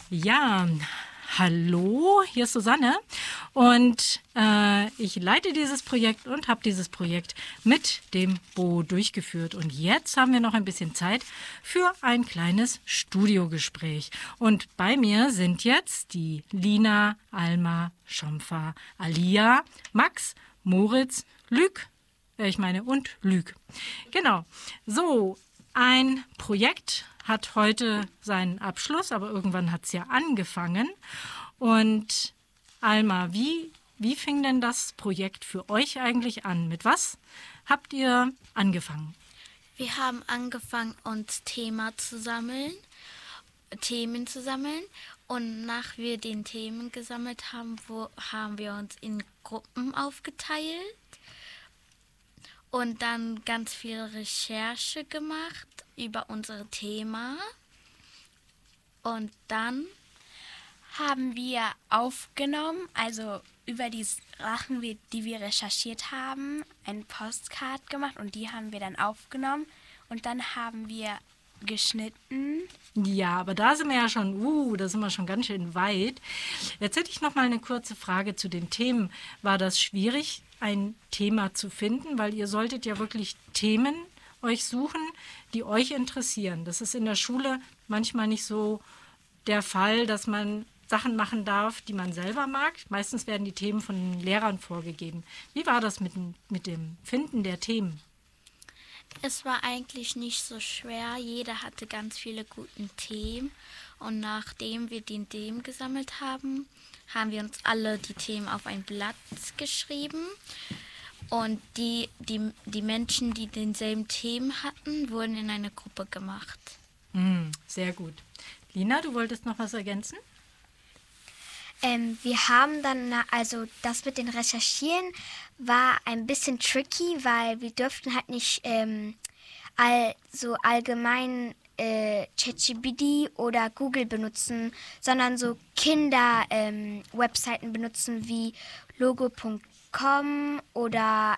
Ja, hallo, hier ist Susanne und ich leite dieses Projekt und habe dieses Projekt mit dem Bo durchgeführt. Und jetzt haben wir noch ein bisschen Zeit für ein kleines Studiogespräch. Und bei mir sind jetzt die Lina, Alma, Schomfa, Alia, Max, Moritz, Lüg, und Lüg. Genau, so ein Projekt hat heute seinen Abschluss, aber irgendwann hat es ja angefangen. Und Alma, wie fing denn das Projekt für euch eigentlich an? Mit was habt ihr angefangen? Wir haben angefangen, uns Themen zu sammeln. Und nach wir den Themen gesammelt haben, haben wir uns in Gruppen aufgeteilt und dann ganz viel Recherche gemacht über unsere Thema. Und dann haben wir aufgenommen, also über die Sachen, die wir recherchiert haben, ein Postcard gemacht und die haben wir dann aufgenommen und dann haben wir geschnitten. Ja, aber da sind wir ja schon, da sind wir schon ganz schön weit. Jetzt hätte ich noch mal eine kurze Frage zu den Themen. War das schwierig, ein Thema zu finden? Weil ihr solltet ja wirklich Themen euch suchen, die euch interessieren. Das ist in der Schule manchmal nicht so der Fall, dass man Sachen machen darf, die man selber mag. Meistens werden die Themen von den Lehrern vorgegeben. Wie war das mit dem Finden der Themen? es war eigentlich nicht so schwer. Jeder hatte ganz viele gute Themen. Und nachdem wir die Themen gesammelt haben, haben wir uns alle die Themen auf ein Blatt geschrieben. Und die Menschen, die denselben Themen hatten, wurden in eine Gruppe gemacht. Sehr gut. Lina, du wolltest noch was ergänzen? Wir haben dann, also das mit den Recherchieren war ein bisschen tricky, weil wir durften halt nicht so allgemein ChatGPT oder Google benutzen, sondern so Kinder-Webseiten benutzen wie logo.com oder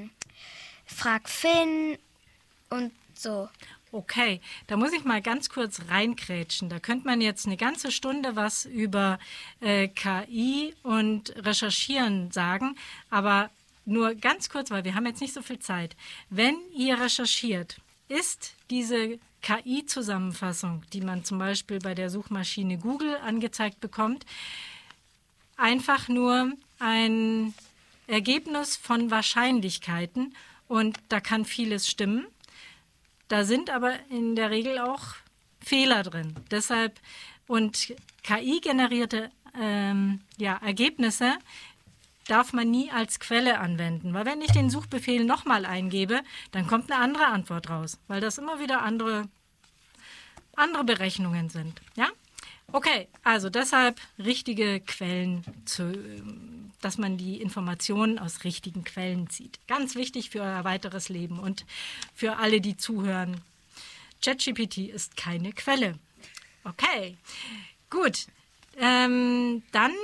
FragFin und so. Okay, da muss ich mal ganz kurz reinkrätschen. Da könnte man jetzt eine ganze Stunde was über KI und Recherchieren sagen, aber nur ganz kurz, weil wir haben jetzt nicht so viel Zeit. Wenn ihr recherchiert, ist diese KI-Zusammenfassung, die man zum Beispiel bei der Suchmaschine Google angezeigt bekommt, einfach nur ein Ergebnis von Wahrscheinlichkeiten und da kann vieles stimmen. Da sind aber in der Regel auch Fehler drin. Deshalb und KI-generierte Ergebnisse darf man nie als Quelle anwenden. Weil wenn ich den Suchbefehl nochmal eingebe, dann kommt eine andere Antwort raus. Weil das immer wieder andere Berechnungen sind. Ja? Okay, also deshalb richtige Quellen, dass man die Informationen aus richtigen Quellen zieht. Ganz wichtig für euer weiteres Leben und für alle, die zuhören. ChatGPT ist keine Quelle. Okay, gut. Dann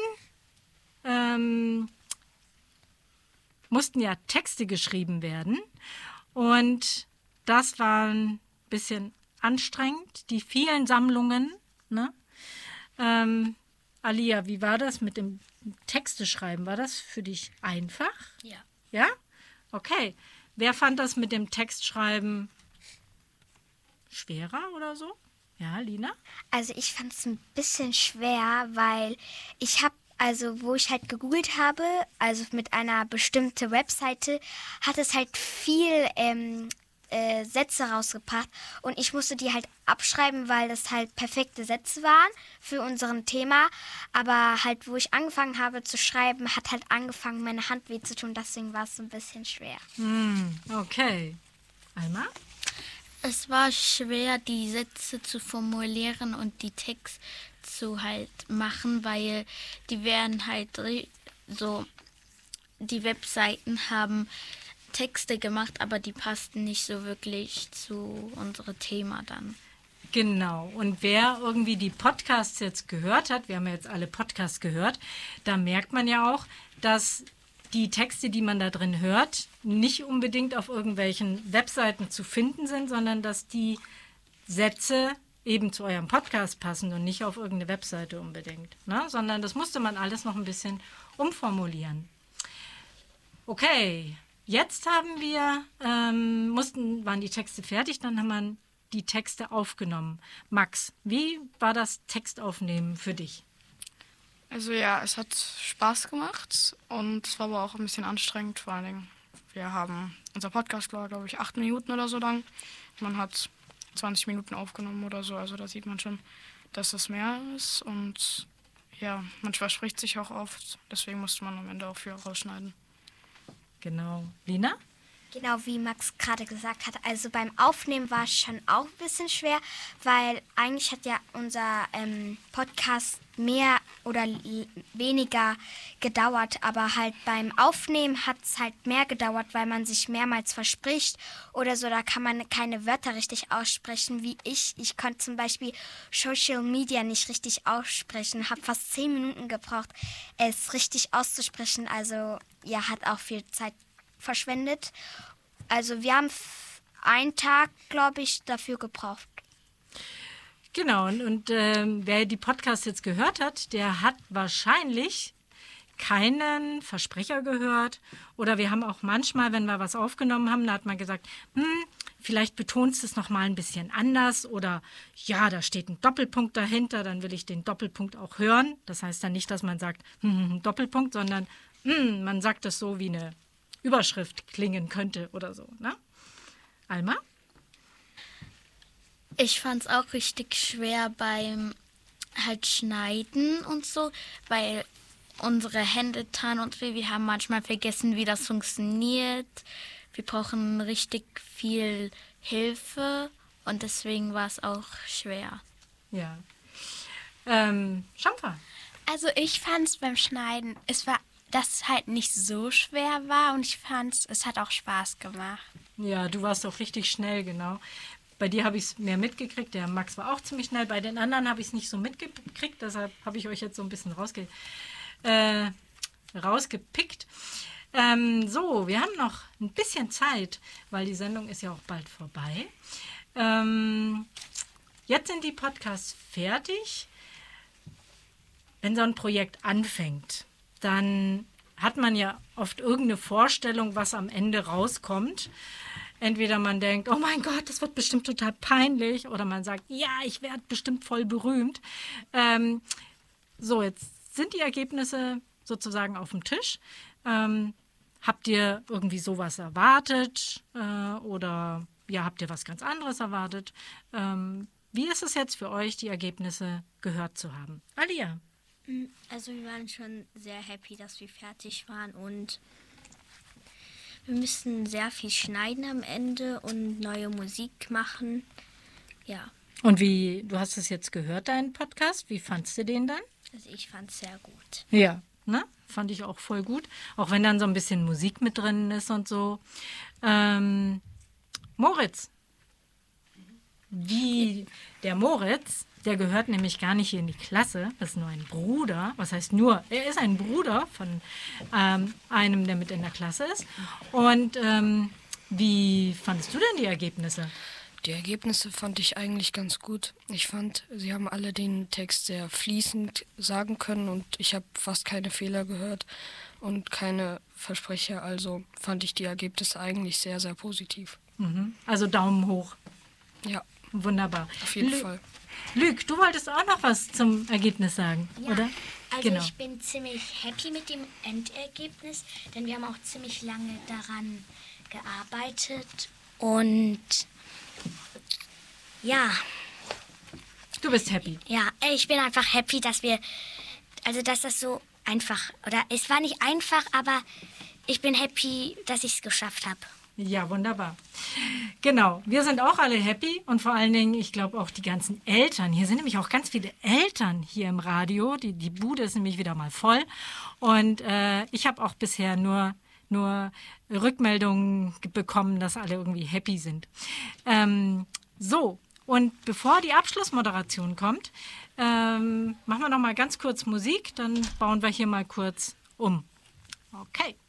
mussten ja Texte geschrieben werden und das war ein bisschen anstrengend. Die vielen Sammlungen, ne? Alia, wie war das mit dem Texte schreiben? War das für dich einfach? Ja. Ja? Okay. Wer fand das mit dem Textschreiben schwerer oder so? Ja, Lina? Also ich fand es ein bisschen schwer, weil ich habe, also wo ich halt gegoogelt habe, also mit einer bestimmten Webseite, hat es halt viel Sätze rausgebracht und ich musste die halt abschreiben, weil das halt perfekte Sätze waren für unseren Thema, aber halt wo ich angefangen habe zu schreiben, hat halt angefangen meine Hand weh zu tun, deswegen war es ein bisschen schwer. Okay. Alma? Es war schwer, die Sätze zu formulieren und die Text zu halt machen, weil die werden halt so, die Webseiten haben Texte gemacht, aber die passten nicht so wirklich zu unserem Thema dann. Genau. Und wer irgendwie die Podcasts jetzt gehört hat, wir haben ja jetzt alle Podcasts gehört, da merkt man ja auch, dass die Texte, die man da drin hört, nicht unbedingt auf irgendwelchen Webseiten zu finden sind, sondern dass die Sätze eben zu eurem Podcast passen und nicht auf irgendeine Webseite unbedingt, ne? Sondern das musste man alles noch ein bisschen umformulieren. Okay, jetzt haben wir, waren die Texte fertig, dann haben wir die Texte aufgenommen. Max, wie war das Textaufnehmen für dich? Also ja, es hat Spaß gemacht und es war aber auch ein bisschen anstrengend. Vor allen Dingen, wir haben, unser Podcast war, glaube ich, 8 Minuten oder so lang. Man hat 20 Minuten aufgenommen oder so, also da sieht man schon, dass es mehr ist. Und ja, man verspricht sich auch oft, deswegen musste man am Ende auch viel rausschneiden. Genau. Lina? Genau wie Max gerade gesagt hat, also beim Aufnehmen war es schon auch ein bisschen schwer, weil eigentlich hat ja unser Podcast mehr oder weniger gedauert, aber halt beim Aufnehmen hat es halt mehr gedauert, weil man sich mehrmals verspricht oder so, da kann man keine Wörter richtig aussprechen, wie ich. Ich konnte zum Beispiel Social Media nicht richtig aussprechen, habe fast 10 Minuten gebraucht, es richtig auszusprechen, also ja, hat auch viel Zeit verschwendet. Also wir haben einen Tag, glaube ich, dafür gebraucht. Genau, und wer die Podcasts jetzt gehört hat, der hat wahrscheinlich keinen Versprecher gehört. Oder wir haben auch manchmal, wenn wir was aufgenommen haben, da hat man gesagt, vielleicht betonst du es nochmal ein bisschen anders. Oder ja, da steht ein Doppelpunkt dahinter, dann will ich den Doppelpunkt auch hören. Das heißt dann nicht, dass man sagt, Doppelpunkt, sondern man sagt das so, wie eine Überschrift klingen könnte oder so, ne? Alma? Ich fand es auch richtig schwer beim halt Schneiden und so, weil unsere Hände taten und wir haben manchmal vergessen, wie das funktioniert. Wir brauchen richtig viel Hilfe und deswegen war es auch schwer. Ja. Schamper? Also ich fand es beim Schneiden, dass es halt nicht so schwer war und ich fand es hat auch Spaß gemacht. Ja, du warst auch richtig schnell, genau. Bei dir habe ich es mehr mitgekriegt, der Max war auch ziemlich schnell. Bei den anderen habe ich es nicht so mitgekriegt, deshalb habe ich euch jetzt so ein bisschen rausgepickt. So, wir haben noch ein bisschen Zeit, weil die Sendung ist ja auch bald vorbei. Jetzt sind die Podcasts fertig. Wenn so ein Projekt anfängt, dann hat man ja oft irgendeine Vorstellung, was am Ende rauskommt. Entweder man denkt, oh mein Gott, das wird bestimmt total peinlich, oder man sagt, ja, ich werde bestimmt voll berühmt. So, jetzt sind die Ergebnisse sozusagen auf dem Tisch. Habt ihr irgendwie sowas erwartet oder ja, habt ihr was ganz anderes erwartet? Wie ist es jetzt für euch, die Ergebnisse gehört zu haben? Alia? Also wir waren schon sehr happy, dass wir fertig waren und wir müssen sehr viel schneiden am Ende und neue Musik machen. Ja. Und du hast es jetzt gehört, deinen Podcast? Wie fandst du den dann? Also ich fand es sehr gut. Ja, ne? Fand ich auch voll gut. Auch wenn dann so ein bisschen Musik mit drin ist und so. Moritz. Der Moritz, der gehört nämlich gar nicht hier in die Klasse. Das ist nur ein Bruder. Was heißt nur? Er ist ein Bruder von einem, der mit in der Klasse ist. Und wie fandest du denn die Ergebnisse? Die Ergebnisse fand ich eigentlich ganz gut. Ich fand, sie haben alle den Text sehr fließend sagen können und ich habe fast keine Fehler gehört und keine Versprecher. Also fand ich die Ergebnisse eigentlich sehr, sehr positiv. Also Daumen hoch. Ja. Wunderbar. Auf jeden Fall. Lüg, du wolltest auch noch was zum Ergebnis sagen, Ja, oder? also Genau. ich bin ziemlich happy mit dem Endergebnis, denn wir haben auch ziemlich lange daran gearbeitet und ja, Du bist happy. ja, ich bin einfach happy, dass das so einfach, oder es war nicht einfach, aber ich bin happy, dass ich es geschafft habe. Ja, wunderbar. Genau, wir sind auch alle happy und vor allen Dingen, ich glaube auch die ganzen Eltern. Hier sind nämlich auch ganz viele Eltern hier im Radio. Die Bude ist nämlich wieder mal voll. Und ich habe auch bisher nur Rückmeldungen bekommen, dass alle irgendwie happy sind. So, und bevor die Abschlussmoderation kommt, machen wir noch mal ganz kurz Musik. Dann bauen wir hier mal kurz um. Okay.